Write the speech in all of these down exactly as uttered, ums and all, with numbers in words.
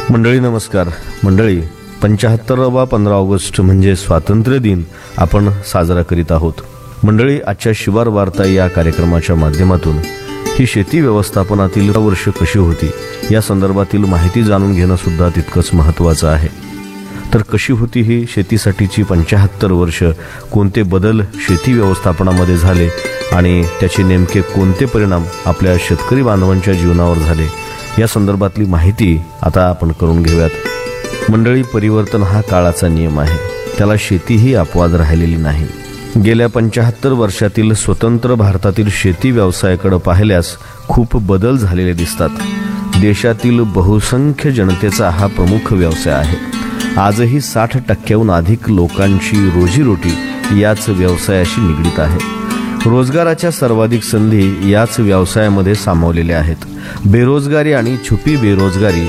मंडळी नमस्कार. मंडळी, पंच्याहत्तरावा पंधरा ऑगस्ट म्हणजे स्वातंत्र्य दिन आपण साजरा करीत आहोत. मंडळी, आजच्या शिवार वार्ता या कार्यक्रमाच्या माध्यमातून ही शेती व्यवस्थापनातील वर्ष कशी होती या संदर्भातील माहिती जाणून घेणं सुद्धा तितकंच महत्त्वाचं आहे. तर कशी होती ही शेतीसाठीची पंच्याहत्तर वर्ष, कोणते बदल शेती व्यवस्थापनामध्ये झाले आणि त्याचे नेमके कोणते परिणाम आपल्या शेतकरी बांधवांच्या जीवनावर झाले या संदर्भातली माहिती आता आपण करून घेऊयात. मंडळी, परिवर्तन हा काळाचा नियम आहे, त्याला शेतीही अपवाद राहिलेली नाही. गेल्या पंच्याहत्तर वर्षातील स्वतंत्र भारतातील शेती व्यवसायाकडे पाहिल्यास खूप बदल झालेले दिसतात. देशातील बहुसंख्य जनतेचा हा प्रमुख व्यवसाय आहे. आजही साठ टक्क्याहून अधिक लोकांची रोजीरोटी याच व्यवसायाशी निगडीत आहे. रोजगाराच्या सर्वाधिक संधी याच व्यवसायामध्ये सामावलेल्या आहेत. बेरोजगारी आणि छुपी बेरोजगारी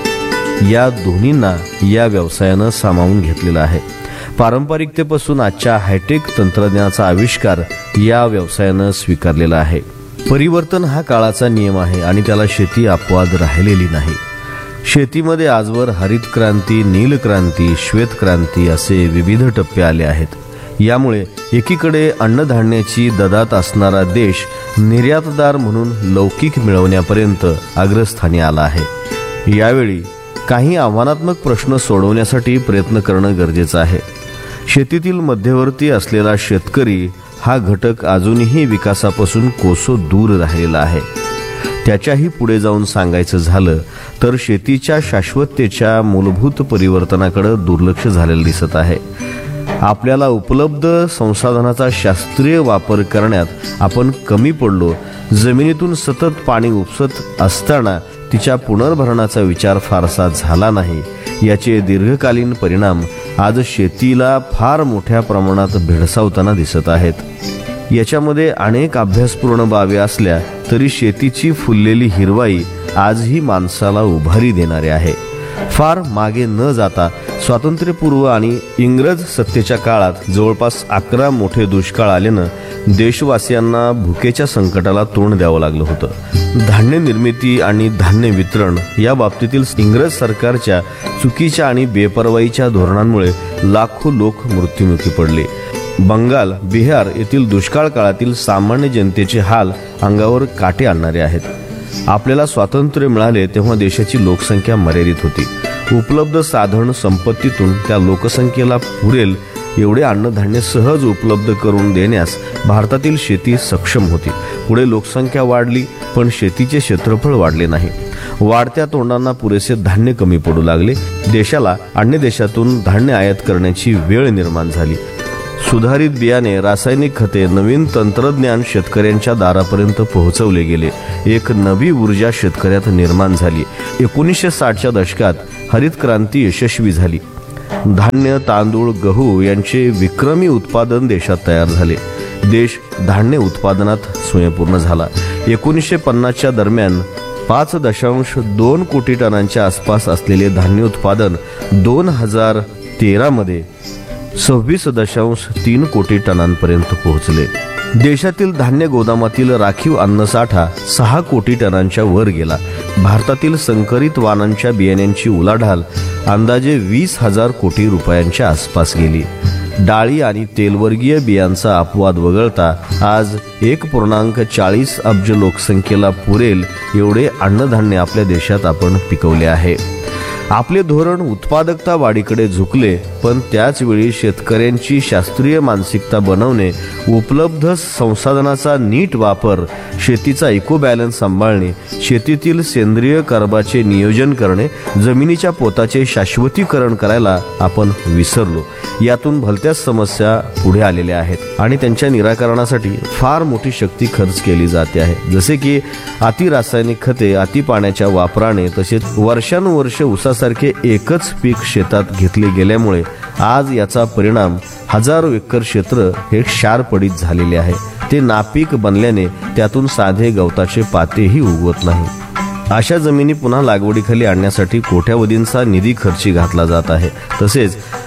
या दोन्हींना या व्यवसायानं सामावून घेतलेला आहे. पारंपरिकतेपासून आजच्या हायटेक तंत्रज्ञानाचा आविष्कार या व्यवसायानं स्वीकारलेला आहे. परिवर्तन हा काळाचा नियम आहे आणि त्याला शेती अपवाद राहिलेली नाही. शेतीमध्ये आजवर हरित क्रांती, नील क्रांती, श्वेत क्रांती असे विविध टप्पे आले आहेत. यामुळे एकीकडे अन्नधान्याची ददात असणारा देश निर्यातदार म्हणून लौकिक मिळवण्यापर्यंत अग्रस्थानी आला आहे. यावेळी काही आव्हानात्मक प्रश्न सोडवण्यासाठी प्रयत्न करणं गरजेचं आहे. शेतीतील मध्यवर्ती असलेला शेतकरी हा घटक अजूनही विकासापासून कोसो दूर राहिलेला आहे. त्याच्याही पुढे जाऊन सांगायचं झालं तर शेतीच्या शाश्वततेच्या मूलभूत परिवर्तनाकडे दुर्लक्ष झालेलं दिसत आहे. आपल्याला उपलब्ध संसाधनाचा शास्त्रीय वापर करण्यात आपण कमी पडलो. जमिनीतून सतत पाणी उपसत असताना तिच्या पुनर्भरणाचा विचार फारसा झाला नाही. याचे दीर्घकालीन परिणाम आज शेतीला फार मोठ्या प्रमाणात भेडसावताना दिसत आहेत. याच्यामध्ये अनेक अभ्यासपूर्ण बाबी असल्या तरी शेतीची फुललेली हिरवाई आजही माणसाला उभारी देणारी आहे. फार मागे न जाता स्वातंत्र्यपूर्व आणि इंग्रज सत्तेच्या काळात जवळपास अकरा मोठे दुष्काळ आल्यानं देशवासियांना भुकेच्या संकटाला तोंड द्यावं लागलं होतं. धान्य निर्मिती आणि धान्य वितरण या बाबतीतील इंग्रज सरकारच्या चुकीच्या आणि बेपर्वाईच्या धोरणांमुळे लाखो लोक मृत्युमुखी पडले. बंगाल, बिहार येथील दुष्काळ काळातील सामान्य जनतेचे हाल अंगावर काटे आणणारे आहेत. आपल्याला स्वातंत्र्य मिळाले तेव्हा देशाची लोकसंख्या मर्यादित होती. उपलब्ध साधन संपत्तीतून त्या लोकसंख्येला पुरेल एवढे अन्नधान्य सहज उपलब्ध करून देण्यास भारतातील शेती सक्षम होती. पुढे लोकसंख्या वाढली पण शेतीचे क्षेत्रफळ वाढले नाही. वाढत्या तोंडांना पुरेसे धान्य कमी पडू लागले. देशाला अन्य देशातून धान्य आयात करण्याची वेळ निर्माण झाली. सुधारित बियाणे, रासायनिक खते, नवीन तंत्रज्ञान शेतकऱ्यांच्या दारापर्यंत पोहोचवले गेले. एक नवी ऊर्जा शेतकऱ्यात निर्माण झाली. एकोणीसशे साठच्या दशकात हरित क्रांती यशस्वी झाली. धान्य, तांदूळ, गहू यांचे विक्रमी उत्पादन देशात तयार झाले. देश धान्य उत्पादनात स्वयंपूर्ण झाला. एकोणीसशे पन्नासच्या दरम्यान पाच दशांश दोन कोटी टनांच्या आसपास असलेले धान्य उत्पादन दोन हजार तेरा मध्ये सव्वीस दशांश तीन कोटी टनांपर्यंत पोहोचले. देशातील धान्य गोदामातील राखीव अन्नसाठा सहा कोटी टनांच्या वर गेला. भारतातील संकरित वाणांच्या बियाण्यांची उलाढाल अंदाजे वीस हजार कोटी रुपयांच्या आसपास गेली. डाळी आणि तेलवर्गीय बियांचा अपवाद वगळता आज एक पूर्णांक चाळीस अब्ज लोकसंख्येला पुरेल एवढे अन्नधान्य आपल्या देशात आपण पिकवले आहे. आपले धोरण उत्पादकता वाढीकडे झुकले, पण त्याच वेळी शेतकऱ्यांची शास्त्रीय मानसिकता बनवणे, उपलब्ध संसाधनाचा नीट वापर, शेतीचा इको बॅलन्स सांभाळणे, शेतीतील सेंद्रिय कर्बाचे नियोजन करणे, जमिनीच्या पोताचे शाश्वतीकरण करायला आपण विसरलो. यातून भलत्याच समस्या पुढे आलेल्या आहेत आणि त्यांच्या निराकरणासाठी फार मोठी शक्ती खर्च केली जाते आहे. जसे की अति रासायनिक खते, अति पाण्याच्या वापराने, तसेच वर्षानुवर्ष ऊसासारखे एकच पीक शेतात घेतले गेल्यामुळे आज याचा परिणाम हजारो एकर क्षेत्र हे क्षार पडीत झालेले आहे. ते नापीक बनल्याने त्यातून साधे गवताचे पातेही उगवत नाही. अशा जमिनी पुन्हा लागवडीखाली आणण्यासाठी कोट्यावधींचा निधी खर्ची घातला जात आहे. तसेच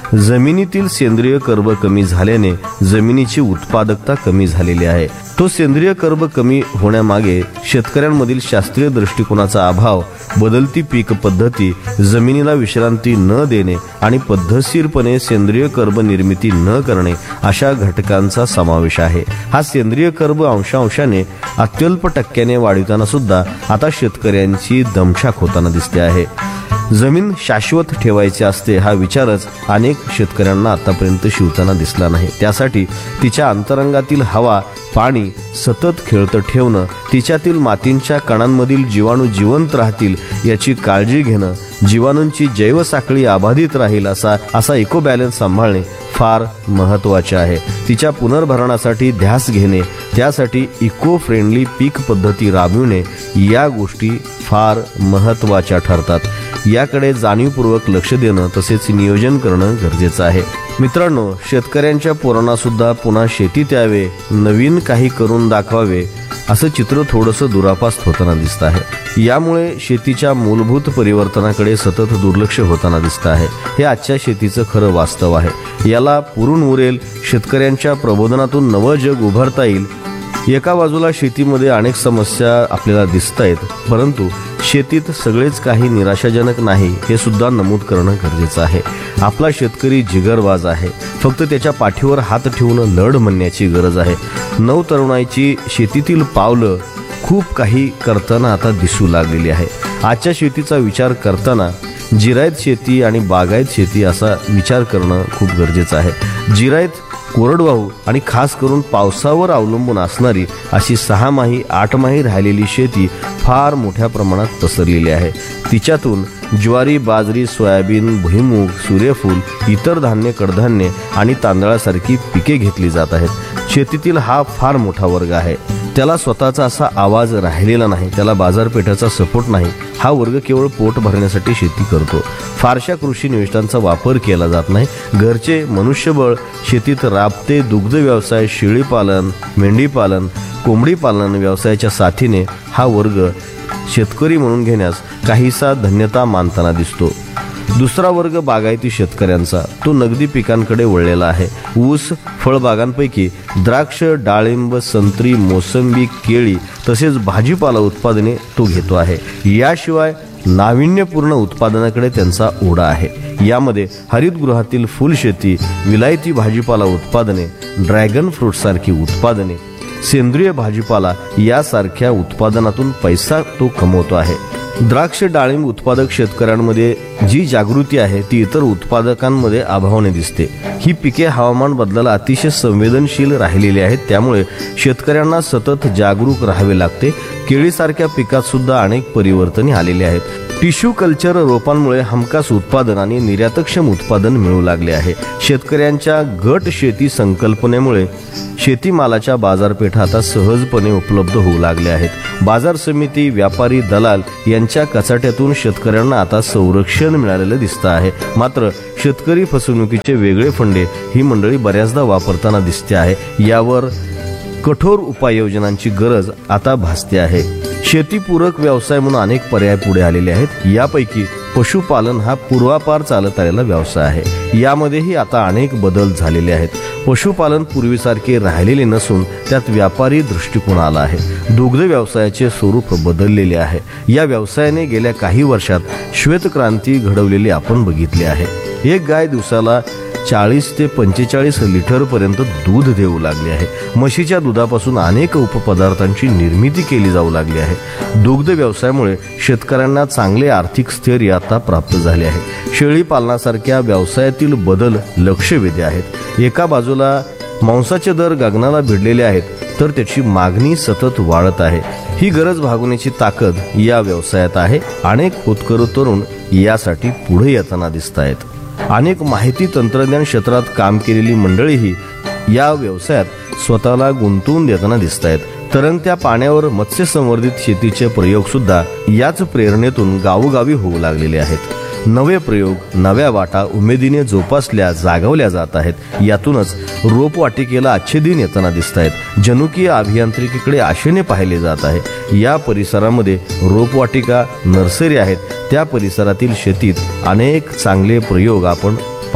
जमिनीतील सेंद्रिय कर्ब कमी झाल्याने जमिनीची उत्पादकता कमी झालेली आहे. तो सेंद्रिय कर्ब कमी होण्यामागे शेतकऱ्यांमधील शास्त्रीय दृष्टिकोनाचा अभाव, बदलती पीक पद्धती, जमिनीला विश्रांती न देणे आणि पद्धतशीरपणे सेंद्रिय कर्ब निर्मिती न करणे अशा घटकांचा समावेश आहे. हा सेंद्रिय कर्ब अंशांशाने अत्यल्प टक्क्याने वाढविताना सुद्धा आता शेतकऱ्यांची दमछाक होताना दिसते आहे. जमीन शाश्वत ठेवायची असते हा विचारच अनेक शेतकऱ्यांना आतापर्यंत शिवताना दिसला नाही. त्यासाठी तिच्या अंतरंगातील हवा, पाणी सतत खेळतं ठेवणं, तिच्यातील मातींच्या कणांमधील जीवाणू जिवंत राहतील याची काळजी घेणं, जीवाणूंची जैवसाखळी अबाधित राहील असा असा इको बॅलन्स सांभाळणे फार महत्त्वाचे आहे. तिच्या पुनर्भरणासाठी ध्यास घेणे, त्यासाठी इको फ्रेंडली पीक पद्धती राबविणे या गोष्टी फार महत्त्वाच्या ठरतात. याकडे जाणीवपूर्वक लक्ष देणं तसेच नियोजन करणं गरजेचं आहे. मित्रांनो, शेतकऱ्यांच्या पोरांना सुद्धा पुन्हा शेतीत यावे, नवीन काही करून दाखवावे असं चित्र थोडंसं दुरापास्त होताना दिसत आहे. यामुळे शेतीच्या मूलभूत परिवर्तनाकडे सतत दुर्लक्ष होताना दिसत आहे. हे आजच्या शेतीचं खरं वास्तव आहे. याला पुरून उरेल शेतकऱ्यांच्या प्रबोधनातून नवं जग उभारता येईल. एका बाजूला शेतीमध्ये अनेक समस्या आपल्याला दिसत आहेत, परंतु शेतीत सगळेच काही निराशाजनक नाही हे सुद्धा नमूद करणं गरजेचं आहे. आपला शेतकरी जिगरबाज आहे. फक्त त्याच्या पाठीवर हात ठेवून लढ म्हणण्याची गरज आहे. नव तरुणाईची शेतीतील पावलं खूप काही करताना आता दिसू लागलेली आहे. आजच्या शेतीचा विचार करताना जिरायत शेती आणि बागायत शेती असा विचार करणं खूप गरजेचं आहे. जिरायत कोरडवाहू आणि खास करून पावसावर अवलंबून असणारी अशी सहामाही आठमाही राहिलेली शेती फार मोठ्या प्रमाणात पसरलेली आहे. तिच्यातून ज्वारी, बाजरी, सोयाबीन, भुईमूग, सूर्यफूल, इतर धान्य, कडधान्य आणि तांदळासारखी पिके घेतली जात आहेत. शेतीतील हा फार मोठा वर्ग आहे. त्याला स्वतःचा असा आवाज राहिलेला नाही, त्याला बाजारपेठाचा सपोर्ट नाही. हा वर्ग केवळ पोट भरण्यासाठी शेती करतो. फारशा कृषी निविष्ठांचा वापर केला जात नाही. घरचे मनुष्यबळ शेतीत राबते. दुग्ध व्यवसाय, शेळीपालन, मेंढीपालन, कोंबडी पालन व्यवसायाच्या साथीने हा वर्ग शेतकरी म्हणून घेण्यास काहीसा धन्यता मानताना दिसतो. दुसरा वर्ग बागायती शेतकऱ्यांचा, तो नगदी पिकांकडे वळलेला आहे. ऊस, फळबागांपैकी द्राक्ष, डाळिंब, संत्री, मोसंबी, केळी तसेच भाजीपाला उत्पादने तो घेतो आहे. याशिवाय नाविन्यपूर्ण उत्पादनाकडे त्यांचा ओढा आहे. यामध्ये हरितगृहातील फुलशेती, विलायती भाजीपाला उत्पादने, ड्रॅगन फ्रूटसारखी उत्पादने, सेंद्रिय भाजीपाला यासारख्या उत्पादनातून पैसा तो कमवतो आहे. द्राक्ष, डाळिंब उत्पादक शेतकऱ्यांमध्ये जी जागृती आहे ती इतर उत्पादकांमध्ये अभावाने दिसते. ही पिके हवामान बदलाला अतिशय संवेदनशील राहिलेली आहेत. त्यामुळे शेतकऱ्यांना सतत जागरूक राहावे लागते. केळीसारख्या पिकात सुद्धा अनेक परिवर्तने आलेली आहेत. टिश्यू कल्चर रोपांमुळे हमखास उत्पादन आणि निर्यातक्षम उत्पादन मिळू लागले आहे. शेतकऱ्यांच्या गट शेती संकल्पनेमुळे शेतीमालाच्या बाजारपेठा आता सहजपणे उपलब्ध होऊ लागल्या आहेत. बाजार समिती, व्यापारी, दलाल यांच्या कचाट्यातून शेतकऱ्यांना आता संरक्षण मिळालेलं दिसतं आहे. मात्र शेतकरी फसवणुकीचे वेगळे फंडे ही मंडळी बऱ्याचदा वापरताना दिसते आहे. यावर कठोर उपाययोजनांची गरज आता भासते आहे. शेतीपूरक व्यवसाय म्हणून अनेक पर्याय पुढे आलेले आहेत. यापैकी पशुपालन हा पूर्वापार चालत आलेला व्यवसाय आहे. यामध्येही आता अनेक बदल झालेले आहेत. पशुपालन पूर्वीसारखे राहिलेले नसून त्यात व्यापारी दृष्टिकोन आला आहे. दुग्ध व्यवसायाचे स्वरूप बदललेले आहे. या व्यवसायाने गेल्या काही वर्षात श्वेतक्रांती घडवलेली आपण बघितली आहे. एक गाय दिवसाला चाळीस ते पंचेचाळीस लिटर पर्यंत दूध देऊ लागले आहे. म्हशीच्या दुधापासून अनेक उपपदार्थांची निर्मिती केली जाऊ लागली आहे. दुग्ध व्यवसायामुळे शेतकऱ्यांना चांगले आर्थिक स्थैर्य आता प्राप्त झाले आहे. शेळी पालनासारख्या व्यवसायातील बदल लक्षवेधी आहेत. एका बाजूला मांसाचे दर गगनाला भिडलेले आहेत, तर त्याची मागणी सतत वाढत आहे. ही गरज भागवण्याची ताकद या व्यवसायात आहे. अनेक होतकरू तरुण यासाठी पुढे येताना दिसत आहेत. अनेक माहिती तंत्रज्ञान क्षेत्रात काम केलेली मंडळीही या व्यवसायात स्वतःला गुंतवून देताना दिसत आहेत. तरंगत्या पाण्यावर मत्स्य संवर्धित शेतीचे प्रयोग सुद्धा याच प्रेरणेतून गावोगावी होऊ लागलेले आहेत. नवे प्रयोग, नव्या वाटा उमेदीने जोपासल्या जागवल्या जात आहेत. यातूनच रोपवाटिकेला अच्छे दिन येताना दिसत आहेत. जनुकीय अभियांत्रिकीकडे आशेने पाहिले जात आहे. या परिसरामध्ये रोपवाटिका, नर्सरी आहेत. त्या परिसरातील शेतीत अनेक चांगले प्रयोग आपण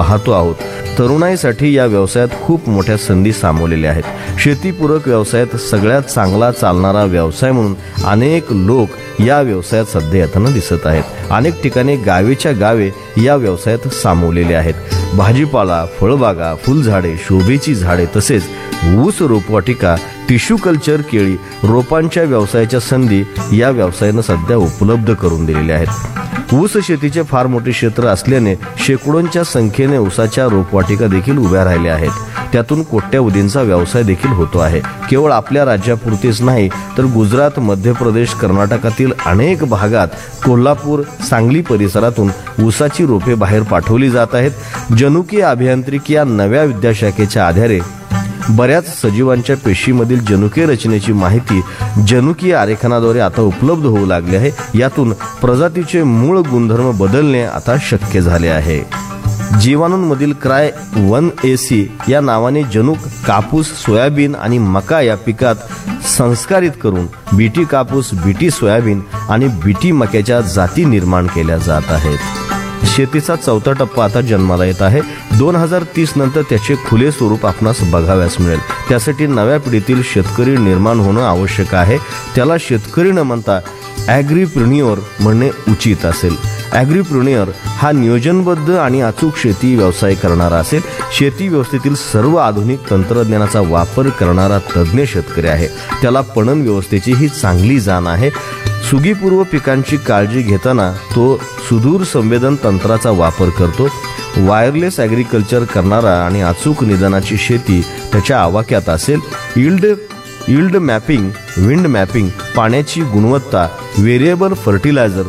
पाहतो आहोत. तरुणाईसाठी या व्यवसायात खूप मोठ्या संधी सामावलेल्या आहेत. शेतीपूरक व्यवसायात सगळ्यात चांगला चालणारा व्यवसाय म्हणून अनेक लोक या व्यवसायात सध्या येताना दिसत आहेत. अनेक ठिकाणी गावेच्या गावे या व्यवसायात सामावलेले आहेत. भाजीपाला, फळबागा, फुलझाडे, शोभेची झाडे तसेच ऊस रोपवाटिका, टिश्यू कल्चर, केळी रोपांच्या व्यवसायाच्या संधी या व्यवसायानं सध्या उपलब्ध करून दिलेल्या आहेत. ऊस शेतीचे फार मोठे क्षेत्र असल्याने शेकडोंच्या संख्येने ऊसाच्या रोपवाटिका देखील उभ्या राहिल्या आहेत. त्यातून कोट्यावधींचा व्यवसाय देखील होतो आहे. केवळ आपल्या राज्यापुरतेच नाही तर गुजरात, मध्य प्रदेश, कर्नाटकातील अनेक भागात, कोल्हापूर, सांगली परिसरातून ऊसाची रोपे बाहेर पाठवली जात आहेत. जनुकीय अभियांत्रिकी या नव्या विद्याशाखेच्या आधारे बऱ्याच सजीवांच्या पेशीमधील जनुकीय रचनेची माहिती जनुकीय आरेखनाद्वारे आता उपलब्ध होऊ लागली आहे. यातून प्रजातीचे मूळ गुणधर्म बदलणे आता शक्य झाले आहे. जीवाणूंमधील क्राय वन ए सी या नावाने जनुक कापूस, सोयाबीन आणि मका या पिकात संस्कारित करून बीटी कापूस, बीटी सोयाबीन आणि बीटी मक्याच्या जाती निर्माण केल्या जात आहेत. शेतीचा चौथा टप्पा आता जन्माला येत आहे. दोन हजार तीस नंतर त्याचे खुले स्वरूप आपणास बघाव्यास मिळेल. त्यासाठी नव्या पिढीतील शेतकरी निर्माण होणं आवश्यक आहे. त्याला शेतकरी न म्हणता ॲग्रीप्रिन्युअर म्हणणे उचित असेल. ॲग्रीप्रिन्युअर हा नियोजनबद्ध आणि अचूक शेती व्यवसाय करणारा असेल. शेती व्यवस्थेतील सर्व आधुनिक तंत्रज्ञानाचा वापर करणारा तज्ज्ञ शेतकरी आहे. त्याला पणन व्यवस्थेची ही चांगली जाण आहे. सुगीपूर्व पिकांची काळजी घेताना तो सुदूर संवेदन तंत्राचा वापर करतो. वायरलेस ॲग्रिकल्चर करणारा आणि अचूक निदानाची शेती त्याच्या आवाक्यात असेल. Yield yield mapping, wind mapping, पाण्याची गुणवत्ता, व्हेरिएबल फर्टिलायझर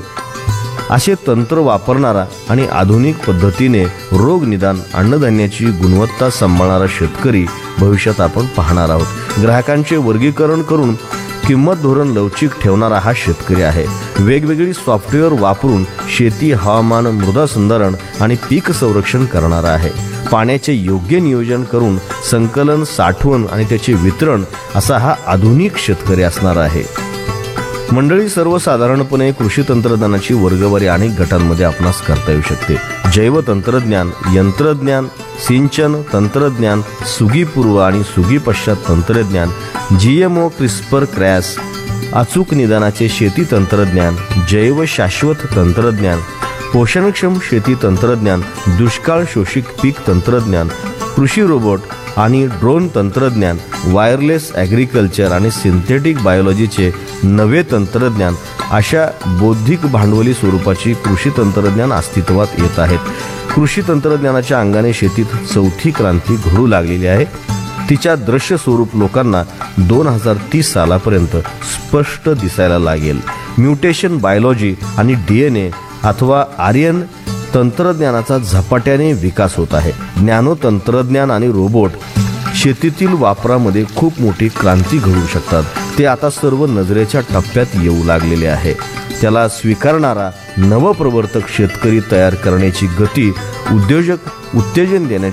असे तंत्र वापरणारा आणि आधुनिक पद्धतीने रोग निदान, अन्नधान्याची गुणवत्ता सांभाळणारा शेतकरी भविष्यात आपण पाहणार आहोत. ग्राहकांचे वर्गीकरण करून किंमत धोरण लवचिक ठेवणारा हा शेतकरी आहे. वेगवेगळी सॉफ्टवेअर वापरून शेती, हवामान, मृदा संधारण आणि पीक संरक्षण करणारा आहे. पाण्याचे योग्य नियोजन करून संकलन, साठवण आणि त्याचे वितरण असा हा आधुनिक शेतकरी असणार आहे. मंडळी, सर्वसाधारणपणे कृषी तंत्रज्ञानाची वर्गवारी अनेक गटांमध्ये आपणास करता येऊ शकते. जैव तंत्रज्ञान, यंत्रज्ञान, सिंचन तंत्रज्ञान, सुगीपूर्व आणि सुगी पश्चात तंत्रज्ञान, जीएमओ, क्रिस्पर क्रॅस, अचूक निदानाचे शेती तंत्रज्ञान, जैव शाश्वत तंत्रज्ञान, पोषणक्षम शेती तंत्रज्ञान, दुष्काळ शोषित पीक तंत्रज्ञान, कृषी रोबोट आणि ड्रोन तंत्रज्ञान, वायरलेस ॲग्रिकल्चर आणि सिंथेटिक बायोलॉजीचे नवे तंत्रज्ञान अशा बौद्धिक भांडवली स्वरूपाची कृषी तंत्रज्ञान अस्तित्वात येत आहेत. कृषी तंत्रज्ञानाच्या अंगाने शेतीत चौथी क्रांती घडू लागलेली आहे. तिच्या दृश्य स्वरूप लोकांना दोन हजार तीस सालापर्यंत स्पष्ट दिसायला लागेल. म्युटेशन बायोलॉजी आणि डी एन ए अथवा आर्यन तंत्रज्ञानाचा झपाट्याने विकास होत आहे. नॅनो तंत्रज्ञान आणि रोबोट शेतीतील वापरामध्ये खूप मोठी क्रांती घडवू शकतात. ते आता सर्व नजरेच्या टप्प्यात येऊ लागलेले आहे. त्याला स्वीकारणारा नवप्रवर्तक शेतकरी तयार करण्याची गती उद्योजक उत्तेजन देण्याची